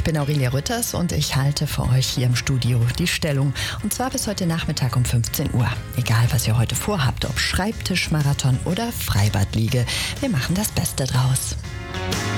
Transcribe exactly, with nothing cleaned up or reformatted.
bin Aurelia Rütters und ich halte für euch hier im Studio die Stellung. Und zwar bis heute Nachmittag um fünfzehn Uhr. Egal, was ihr heute vorhabt, ob Schreibtischmarathon oder Freibadliege. Wir machen das Beste draus.